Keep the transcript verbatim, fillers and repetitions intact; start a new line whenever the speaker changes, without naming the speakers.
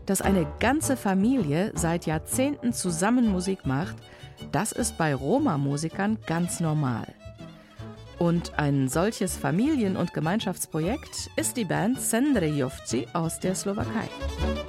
Dass eine ganze Familie seit Jahrzehnten zusammen Musik macht, das ist bei Roma-Musikern ganz normal. Und ein solches Familien- und Gemeinschaftsprojekt ist die Band Cendrejovci aus der Slowakei.